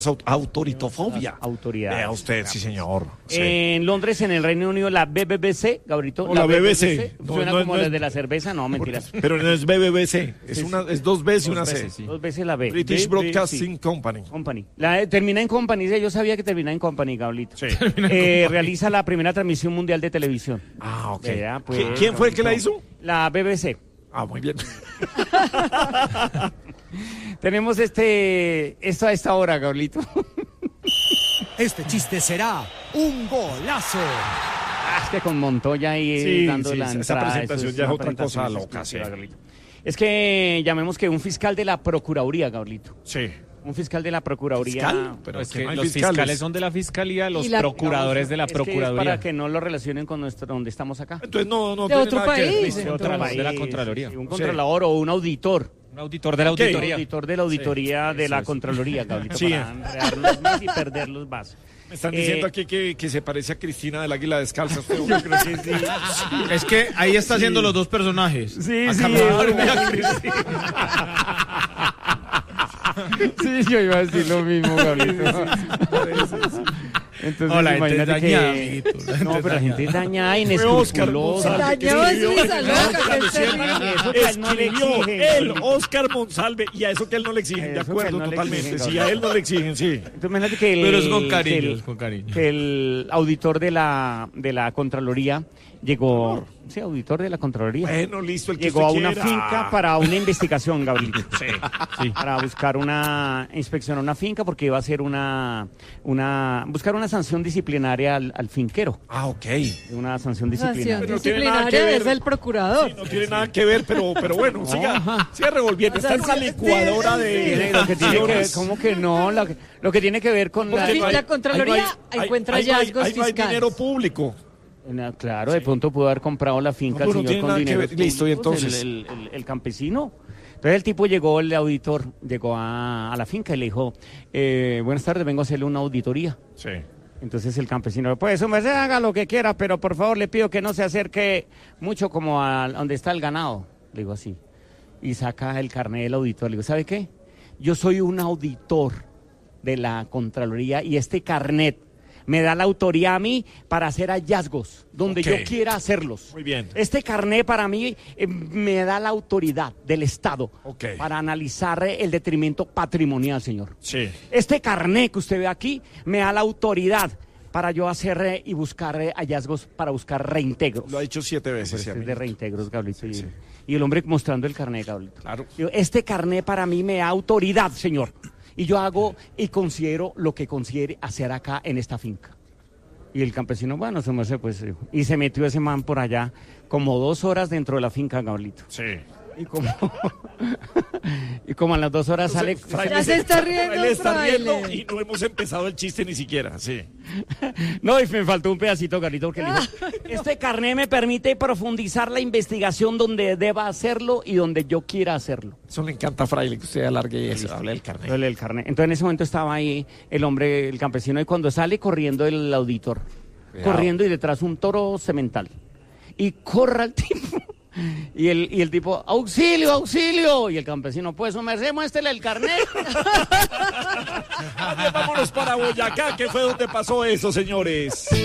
Autoritofobia. Autoridades. Vea usted, sí, señor. Sí. En Londres, en el Reino Unido, la BBC, Gabrito. O la BBC. Suena No, como no la es- de la cerveza, no, mentiras. Pero no es BBBC, es dos Bs y una C. veces, sí. Dos veces la B. British BBC. Broadcasting Company. Company. Termina en Company, yo sabía que termina en Company, Gablito. Sí. Realiza la primera transmisión mundial de televisión. Ah, ok. Vea, pues, ¿Quién fue el que la Gablito. hizo? La BBC. Ah, muy bien. Tenemos esto a esta hora, Gablito. Este chiste será un golazo. Es que con Montoya ahí Sí, dando sí, la esa entrada. presentación eso ya es una otra presentación cosa loca, exclusiva, sí. Gablito. Es que llamemos que un fiscal de la Procuraduría, Gablito. Sí. Un fiscal de la Procuraduría. ¿Fiscal? Pero Es que que no hay los fiscales. fiscales son de la fiscalía, los Y la- procuradores de la Es que es procuraduría. para que no lo relacionen con donde estamos acá. Entonces no De tiene otro nada que ver. país. De otro país, de la Contraloría. Sí, un controlador o un auditor. Un auditor de la Ok. Un auditoría. auditor de la auditoría de eso la es. Contraloría, Gablito, Sí. para enredarlos más y perderlos más. Me están diciendo aquí que se parece a Cristina del Águila Descalza. Usted, Yo creo que sí. Es que ahí está haciendo los dos personajes. Sí, A sí, Carvajal eso. y a Cristina. Sí, yo iba a decir lo mismo, Gablito. Entonces, No, la gente es imagínate dañada, que... amiguito, la gente No, es pero la gente es dañada, Oscar inescrupulosa. Monsalve que Dañó escribió- esa loca, que es terrible. Eso que a él no le Escribió exigen. él, Oscar Monsalve, y a eso que a él no le exigen, de Eso que a él acuerdo, no le totalmente. exigen, Sí, a él no le exigen, sí. Entonces, imagínate que el, Pero es con que cariño, el- es con cariño. que el auditor de la Contraloría llegó, sí, auditor de la Contraloría, Bueno, listo, el que llegó a usted una quiera. finca para una investigación, Gabriel. Sí. Para buscar una inspección a una finca porque iba a hacer buscar una sanción disciplinaria al finquero. Ah, ok. Una sanción Sanción disciplinaria. Pero no tiene nada que disciplinaria ver. es el procurador. Sí, no tiene nada que ver, pero bueno, siga revolviendo. Está en una licuadora Tiene- lo que tiene que ver, ¿cómo que no? Lo que tiene que ver con la... Porque no hay- La Contraloría encuentra ahí no hay- hallazgos ahí no hay fiscales. dinero público. Claro, de pronto pudo haber comprado la finca No, el pero no señor tiene con nada que dinero. ver. Listo, y entonces. El campesino. Entonces el tipo llegó, el auditor, llegó a la finca y le dijo, buenas tardes, vengo a hacerle una auditoría. Sí. Entonces el campesino, pues su merced haga lo que quiera, pero por favor le pido que no se acerque mucho como a donde está el ganado. Le digo así. Y saca el carnet del auditor. Le digo, ¿sabe qué? Yo soy un auditor de la Contraloría y este carnet me da la autoría a mí para hacer hallazgos donde Ok. yo quiera hacerlos. Muy bien. Este carnet para mí me da la autoridad del Estado Ok. para analizar el detrimento patrimonial, señor. Sí. Este carnet que usted ve aquí me da la autoridad para yo hacer y buscar hallazgos, para buscar reintegros. Lo ha dicho 7 veces. Pues sí, es de amigo. reintegros, Gablito. Sí. Y el hombre mostrando el carnet, Gablito. Claro. Digo, este carnet para mí me da autoridad, señor. Y yo hago y considero lo que considere hacer acá en esta finca. Y el campesino, bueno, se me hace, pues, y se metió ese man por allá como 2 horas dentro de la finca, Gablito. Sí. Y como, y como a las 2 horas sale... Fraile Ya se está riendo, Fraile está riendo Fraile. y no hemos empezado el chiste ni siquiera. Sí. No, y me faltó un pedacito, Carlito, porque le dijo, este carnet me permite profundizar la investigación donde deba hacerlo y donde yo quiera hacerlo. Eso le encanta a Fraile, que usted alargue eso, hable del carnet. El carnet. Entonces en ese momento estaba ahí el hombre, el campesino, y cuando sale corriendo el auditor, Cuidado. corriendo y detrás un toro semental. Y corra el tipo. Y el tipo, auxilio, auxilio. Y el campesino, pues, su merced, muéstrele el carnet. Vámonos para Boyacá, que fue donde pasó eso, señores.